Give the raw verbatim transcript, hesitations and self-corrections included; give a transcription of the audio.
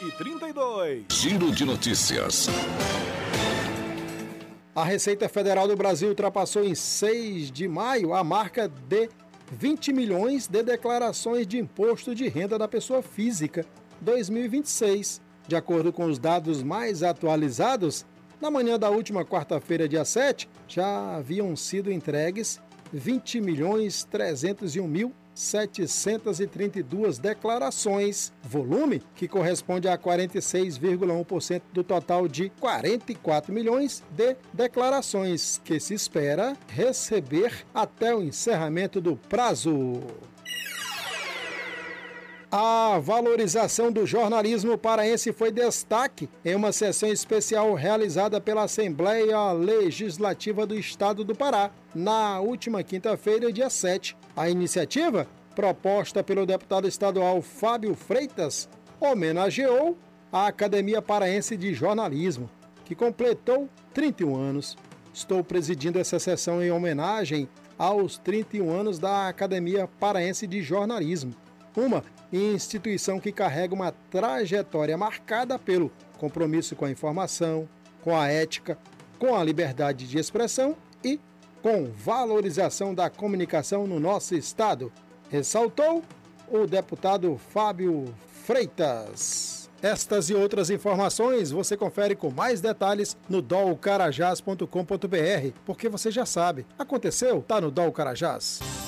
e trinta e dois. Giro de notícias. A Receita Federal do Brasil ultrapassou em seis de maio a marca de vinte milhões de declarações de imposto de renda da pessoa física dois mil e vinte e seis. De acordo com os dados mais atualizados, na manhã da última quarta-feira, dia sete, já haviam sido entregues vinte milhões trezentos e um mil setecentos e trinta e duas declarações, volume que corresponde a quarenta e seis vírgula um por cento do total de quarenta e quatro milhões de declarações que se espera receber até o encerramento do prazo. A valorização do jornalismo paraense foi destaque em uma sessão especial realizada pela Assembleia Legislativa do Estado do Pará, na última quinta-feira, dia sete. A iniciativa, proposta pelo deputado estadual Fábio Freitas, homenageou a Academia Paraense de Jornalismo, que completou trinta e um anos. Estou presidindo essa sessão em homenagem aos trinta e um anos da Academia Paraense de Jornalismo, uma instituição que carrega uma trajetória marcada pelo compromisso com a informação, com a ética, com a liberdade de expressão e com valorização da comunicação no nosso estado, ressaltou o deputado Fábio Freitas. Estas e outras informações você confere com mais detalhes no dol carajás ponto com ponto br, porque você já sabe, aconteceu, tá no Dol Carajás.